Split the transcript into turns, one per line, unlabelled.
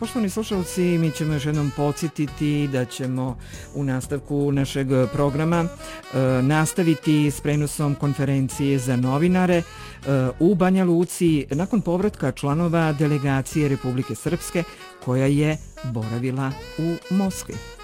Poštovani slušalci, mi ćemo još jednom podsjetiti da ćemo u nastavku našeg programa nastaviti s prenosom konferencije za novinare u Banja Luci nakon povratka članova delegacije Republike Srpske koja je boravila u Moskvi.